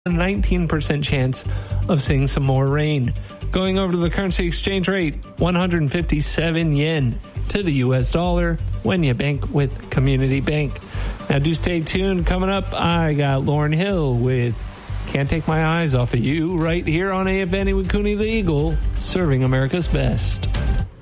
19% chance of seeing some more rain. Going over to the currency exchange rate, 157 yen to the US dollar when you bank with Community Bank. Now do stay tuned. Coming up, I got Lauryn Hill with Can't Take My Eyes Off of You right here on AFN with Cooney the Eagle, serving America's best.